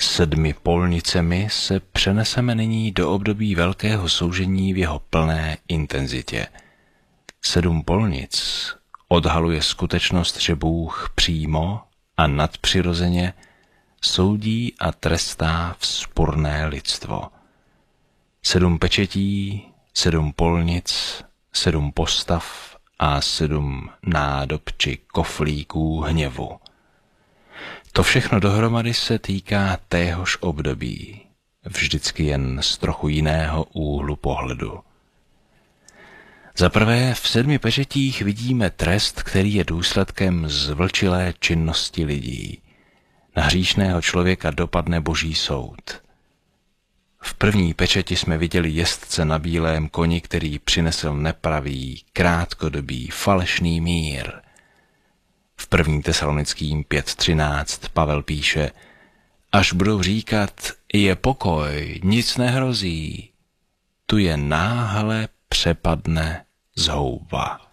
7 polnicemi se přeneseme nyní do období velkého soužení v jeho plné intenzitě. 7 polnic odhaluje skutečnost, že Bůh přímo a nadpřirozeně soudí a trestá vzpurné lidstvo. 7 pečetí, 7 polnic, 7 postav a 7 nádob či koflíků hněvu. To všechno dohromady se týká téhož období, vždycky jen z trochu jiného úhlu pohledu. Za prvé, v 7 pečetích vidíme trest, který je důsledkem zvlčilé činnosti lidí. Na hříšného člověka dopadne Boží soud. V první pečeti jsme viděli jezdce na bílém koni, který přinesl nepravý, krátkodobý, falešný mír. V 1. Tesalonickým 5:13 Pavel píše: až budou říkat, je pokoj, nic nehrozí, tu je náhle přepadne zhouba.